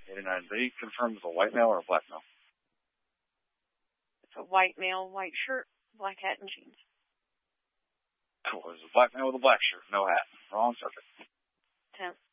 And they confirmed it was a white male or a black male? It's a white male, white shirt, black hat, and jeans. Cool. It was a black male with a black shirt, no hat. Wrong subject. 10.